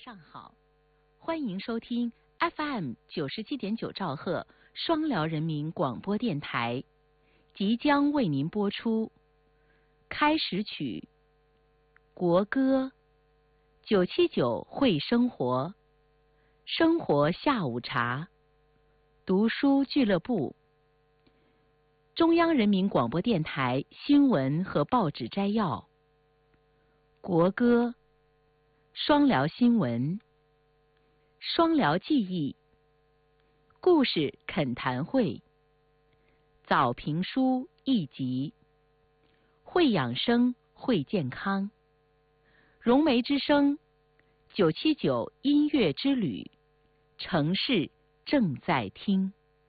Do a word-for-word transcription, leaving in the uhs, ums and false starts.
上好，欢迎收听 F M 九十七点九兆赫双辽人民广播电台，即将为您播出开始曲国歌九七九会生活生活下午茶读书俱乐部，中央人民广播电台新闻和报纸摘要，国歌，双辽新闻，双辽记忆，故事恳谈会，早评书一集，会养生会健康，融媒之声，九七九音乐之旅，城市正在听。